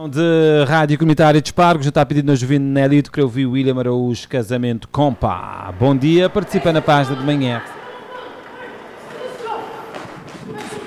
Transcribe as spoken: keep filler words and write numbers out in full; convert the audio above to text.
De Rádio Comunitária de Espargo, já está pedido na Juvenil Nélito, que eu vi o William Araújo, Casamento Compa. Bom dia, participa na página de manhã.